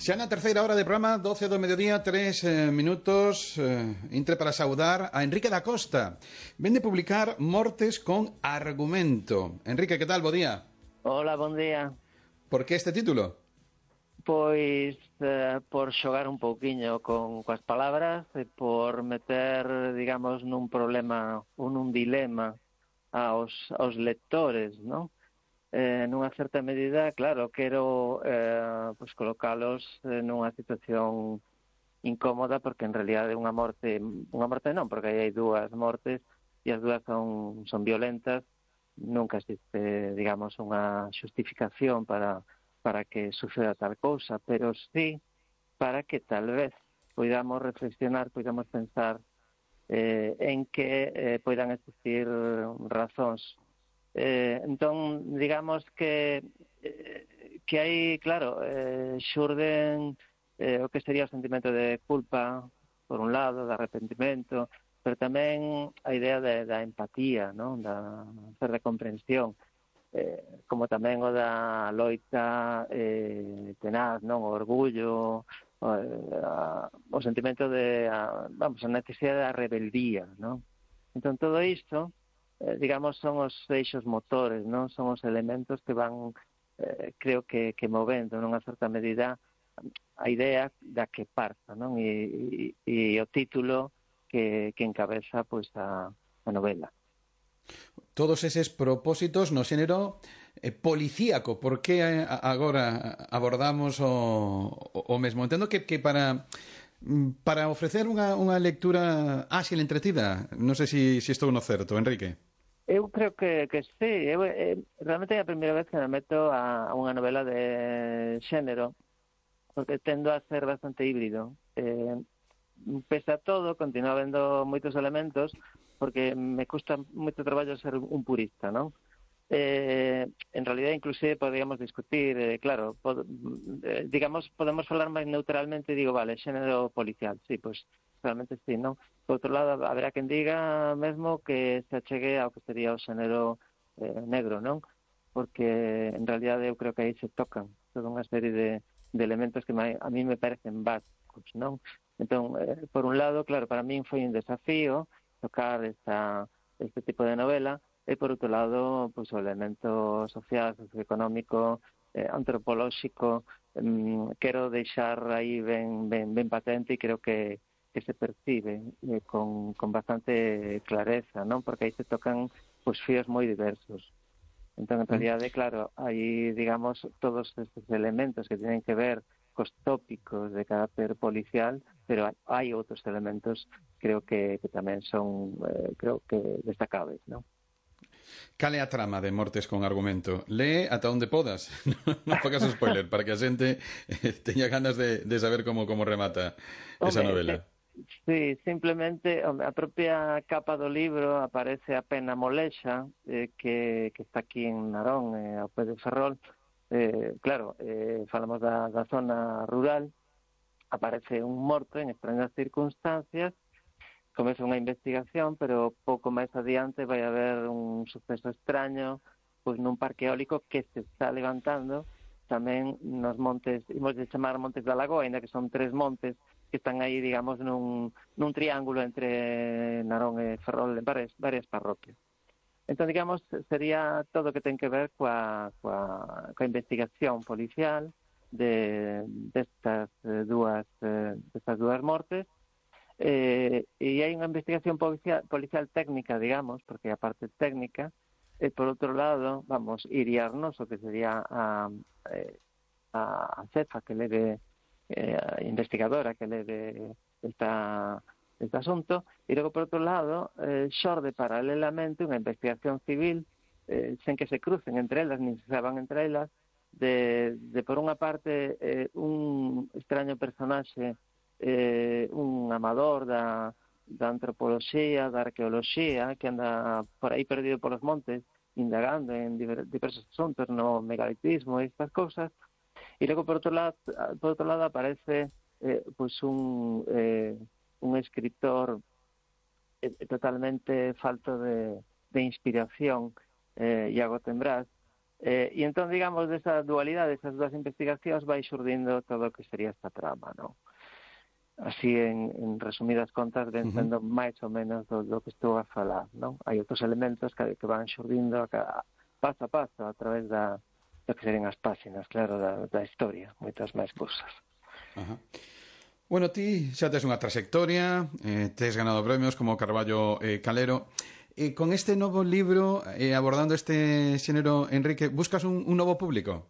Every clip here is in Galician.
Xa na terceira hora de programa, 12 do mediodía, 3 minutos, entre para saudar a Enrique da Costa. Vende publicar Mortes con Argumento. Enrique, que tal? Bo día. Hola, bon día. Por que este título? Pois por xogar un pouquiño coas palabras e por meter, digamos, nun problema ou nun dilema aos lectores, non? Nunha certa medida, claro, quero pois colocalos nunha situación incómoda porque en realidad é unha morte non, porque aí hai dúas mortes e as dúas son violentas. Nunca existe, digamos, unha xustificación para que suceda tal cousa, pero sí para que tal vez poidamos reflexionar, poidamos pensar en que poidan existir razóns. Entón, digamos que hai, claro, xurden o que sería o sentimento de culpa, por un lado, de arrepentimento, pero tamén a idea da empatía, non? Da certa comprensión, como tamén o da loita tenaz, non? O orgullo, o sentimento de, a necesidade da rebeldía, non? Entón, todo isto, digamos, son os eixos motores, non? Son os elementos que van, creo que movendo, nunha certa medida, a idea da que parta, non? E o título que encabeza, pois, a novela. Todos eses propósitos no xénero policíaco. Por que agora abordamos o mesmo? Entendo que para ofrecer unha lectura áxil, entretida. Non sei se estou no certo, Enrique. Eu creo que sí. Realmente é a primeira vez que me meto a unha novela de xénero, porque tendo a ser bastante híbrido. Pese a todo, continúa habendo moitos elementos, porque me custa moito traballo ser un purista, non? En realidad, inclusive, podríamos discutir, claro, digamos, podemos falar máis neutralmente, digo, vale, xénero policial, sí, pois, realmente sí, non? Por outro lado, haberá quen diga mesmo que se achegue ao que sería o xénero negro, non? Porque, en realidad, eu creo que aí se tocan toda unha serie de elementos que a mí me parecen básicos, non? Entón, por un lado, claro, para min foi un desafío tocar este tipo de novela, e por outro lado, pois, o elemento social, socioeconómico, antropolóxico, quero deixar aí ben patente, e creo que se percibe con bastante clareza, non? Porque aí se tocan, pois, fíos moi diversos. Entón, en realidade, claro, hai, digamos, todos estes elementos que tienen que ver cos tópicos de carácter policial, pero hai outros elementos, creo que tamén son, creo que destacables, non? Cal é a trama de Mortes con Argumento? Lee ata onde podas. Non fagas spoiler, para que a xente teña ganas de saber como remata esa novela. Sí, simplemente a propia capa do libro aparece a pena molexa, que está aquí en Narón, ao pé de Ferrol. Claro, falamos da zona rural, aparece un morto en extrañas circunstancias, comeza unha investigación, pero pouco máis adiante vai haber un suceso extraño, pois nun parque eólico que se está levantando tamén nos montes, imos de chamar Montes da Lagoa, ainda que son 3 montes que están aí, digamos, nun triángulo entre Narón e Ferrol, en varias parroquias. Entón, digamos, sería todo o que ten que ver coa investigación policial destas dúas mortes, e hai unha investigación policial técnica, digamos, porque a parte técnica, e por outro lado, vamos, iriarnos o que sería a cefa que leve, a investigadora que leve este asunto, e logo, por outro lado, xorde paralelamente unha investigación civil sen que se crucen entre elas, nin se saban entre elas, de por unha parte, un extraño personaxe, un amador da antropoloxía, da arqueoloxía, que anda por aí perdido polos montes, indagando en diversos asuntos, no megalitismo e estas cousas, e logo, por outro lado aparece pois un escritor totalmente falto de inspiración, Iago Tembrás, E entón, digamos, desa dualidade, desas dúas investigacións vai xurdindo todo o que sería esta trama, non? Así, en resumidas contas, ven sendo máis ou menos do que estou a falar, non? Hai outros elementos que van xurdindo paso a paso a través do que serían as páxinas, claro, da historia, moitas máis cousas. Ajá. Bueno, ti xa tes unha trayectoria, tes ganado premios como Carballo Calero. Con este novo libro, abordando este xénero, Enrique, buscas un novo público?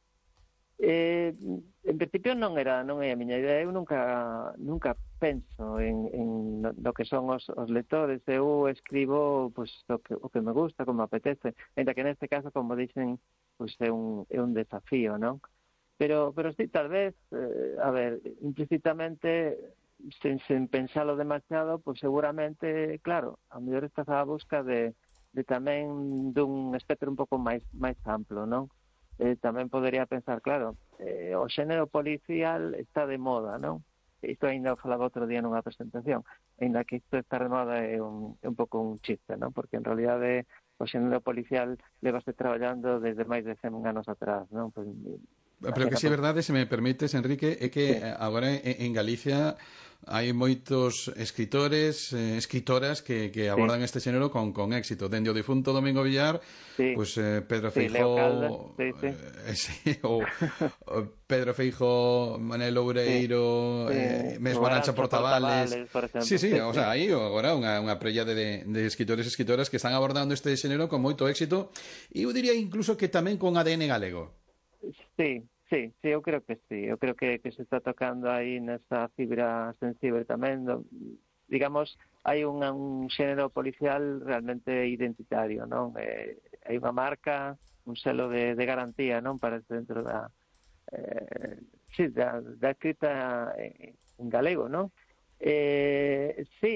En principio non é a miña idea. Eu nunca penso en no que son os lectores. Eu escribo pois o que me gusta, como me apetece, ainda que neste caso, como dicen, pois é un desafío, non? Pero sí, tal vez, a ver, implícitamente, sen pensalo demasiado, pois seguramente, claro, a mellor estás á busca de tamén dun espectro un pouco máis amplo, non? Tamén podería pensar, claro, o xénero policial está de moda, non? Isto ainda o falaba outro día nunha presentación, ainda que isto está de moda é un pouco un chiste, non? Porque en realidade o xénero policial levase traballando desde máis de 100 anos atrás, non? Pues, Pero que si é verdade, se me permites, Enrique, é que sí. agora en Galicia hai moitos escritores, escritoras que abordan Sí, este xénero con éxito. Dende o difunto Domingo Villar, sí, pues Pedro sí, Leo Caldas, Feijó, sí, sí, sí, o Pedro Feijó, Manel sí, Loureiro, sí, mesmo o Arantxa Arantxa Portabales. Portabales, por Sí, exemplo, sí, sí, o sí, sea, hai agora unha prella de escritores e escritoras que están abordando este xénero con moito éxito, e eu diría incluso que tamén con ADN galego. sí, sí, sí, eu creo que sí, eu creo que se está tocando aí nesa fibra sensible tamén, digamos, hai un xénero policial realmente identitario, non? Hai unha marca, un selo de garantía, non? Para dentro eh, sí, da escrita en galego, non? Sí,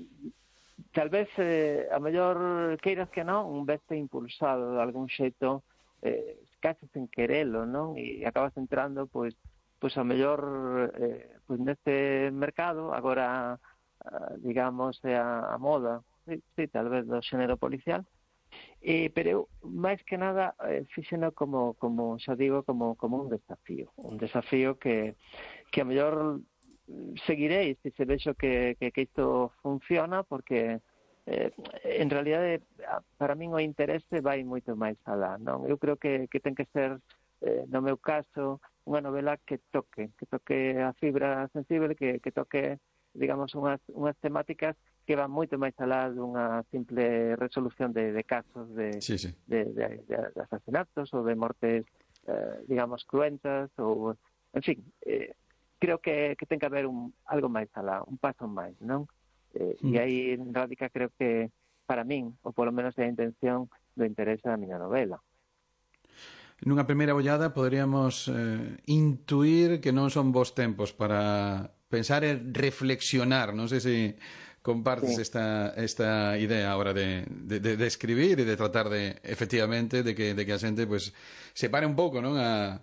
tal vez a mellor queiras que non, veste impulsado de algún xeito, case sen querelo, non? E acabas entrando, pois a mellor pois neste mercado agora digamos a moda, sí, sí, tal vez do xénero policial. Pero eu, máis que nada, fíxeno como xa digo, como un desafío que a mellor seguirei se vexo que isto funciona, porque en realidade para min o interese vai moito máis alá, non? Eu creo que ten que ser, no meu caso, unha novela que toque a fibra sensible, que toque, digamos, unhas temáticas que van moito máis alá dunha simple resolución de casos Sí, sí. de asasinatos ou de mortes, digamos, cruentas, ou, en fin, creo que ten que haber algo máis alá, un paso máis, non? E aí radica, creo que, para min, ou polo menos é a intención do interese da miña novela. Nunha primeira ollada poderíamos intuir que non son bons tempos para pensar e reflexionar. Non sei se compartes Sí, esta idea ahora de escribir e de tratar de, efectivamente, de que a xente pues, se pare un pouco, non?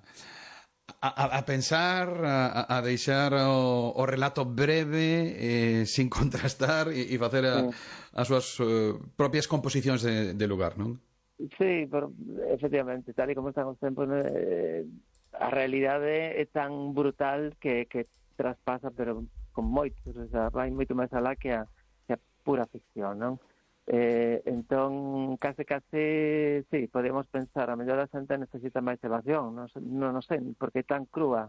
A pensar, a deixar o relato breve, sin contrastar e facer sí. as súas propias composicións de lugar, non? Sí, efectivamente, tal e como están os tempos, a realidade é tan brutal que traspasa, pero con moitos, o sea, vai moito máis alá que a pura ficción, non? Entón, case, sí, podemos pensar, a mellor a xente necesita máis evasión, non sei, porque é tan crúa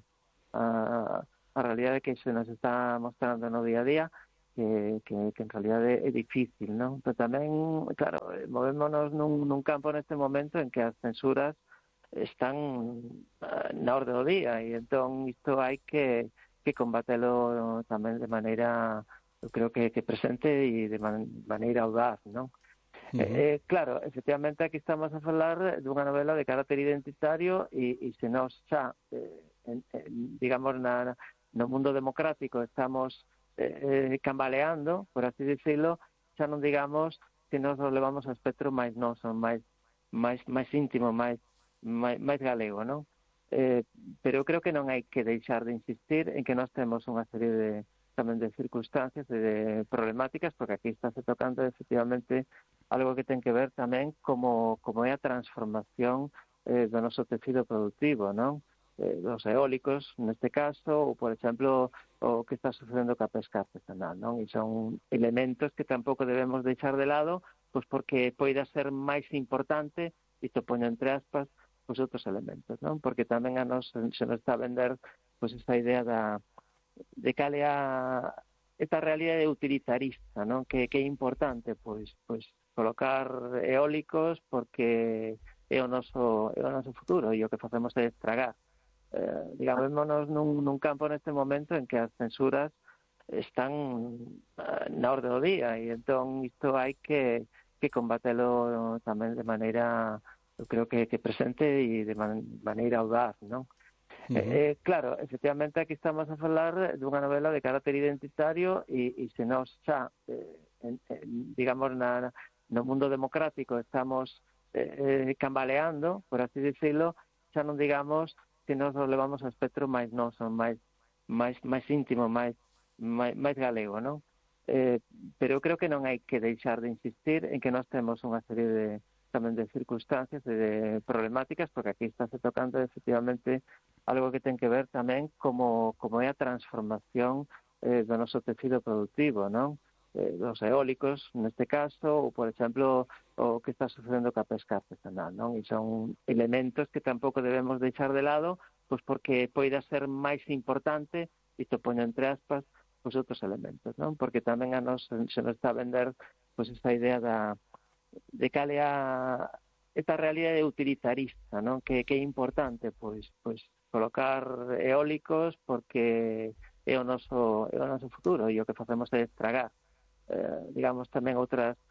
a realidade que se nos está mostrando no día a día, que en realidade é difícil, non? Pero tamén, claro, movémonos nun campo neste momento en que as censuras están na orde do día, e entón isto hai que combatelo tamén de maneira, eu creo que presente e de maneira audaz, non? Claro, efectivamente aquí estamos a falar dunha novela de carácter identitario e se nos xa, digamos, no mundo democrático estamos cambaleando, por así decirlo, xa non digamos que nos lo levamos ao espectro máis noso, máis íntimo, máis galego, non? Pero eu creo que non hai que deixar de insistir en que nós temos unha serie tamén de circunstancias e de problemáticas, porque aquí está se tocando efectivamente algo que ten que ver tamén como é a transformación do noso tecido productivo, non? Dos eólicos, neste caso, ou, por exemplo, o que está sucedendo ca pesca artesanal, non? E son elementos que tampouco debemos deixar de lado, pois porque poida ser máis importante, isto poño entre aspas, pois outros elementos, non? Porque tamén a nos se nos está a vender pois esta idea de cal é esta realidade utilitarista, non? Que é importante, pois colocar eólicos porque é o noso futuro e o que facemos é estragar. Digámonos nun campo neste momento en que as censuras están na orde do día e entón isto hai que combatelo tamén de maneira, eu creo que presente e de maneira audaz, non? Claro, efectivamente aquí estamos a falar dunha novela de carácter identitario e se nós xa, digamos, no mundo democrático estamos cambaleando, por así decirlo, xa non digamos que nos lo levamos ao espectro máis noso, máis íntimo, máis galego, non? Pero eu creo que non hai que deixar de insistir en que nós temos unha serie tamén de circunstancias e de problemáticas, porque aquí está se tocando efectivamente algo que ten que ver tamén como é a transformación do noso tecido productivo, non? Dos eólicos, neste caso, ou, por exemplo, o que está sucedendo ca pesca artesanal, non? E son elementos que tampouco debemos deixar de lado, pois porque poida ser máis importante, isto poño entre aspas, pois outros elementos, non? Porque tamén a nos se nos está a vender pois esta idea de cal é esta realidade utilitarista, non? Que é importante, pois colocar eólicos porque é o noso futuro e o que facemos é estragar, digamos, tamén outras